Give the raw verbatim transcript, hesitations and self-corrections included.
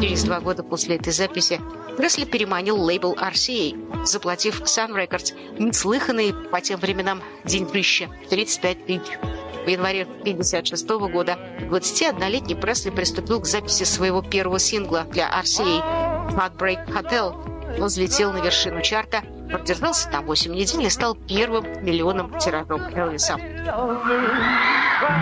Через два года после этой записи Пресли переманил лейбл ар си эй, заплатив Sun Records неслыханный по тем временам деньгища – тридцать пять тысяч. В январе тысяча девятьсот пятьдесят шестого года двадцатиоднолетний Пресли приступил к записи своего первого сингла для ар си эй «Heartbreak Hotel». Он взлетел на вершину чарта, продержался там восемь недель и стал первым миллионным тиражом Элвиса.